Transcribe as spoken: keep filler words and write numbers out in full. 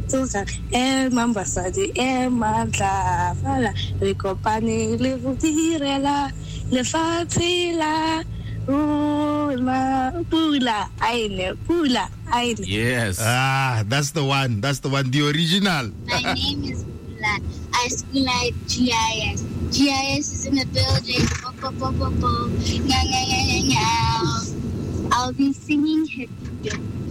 tsoga e mambasadi e matla fala re kopane le go direla lefatshe la rona pula aine pula aine. Yes. Ah, that's the one. That's the one. The original. My name is Pula. I school at G I S. G I S is in the building. Bo, bo, bo, bo, bo. Nya, nya, nya, nya, nya. I'll be singing Happy Birthday.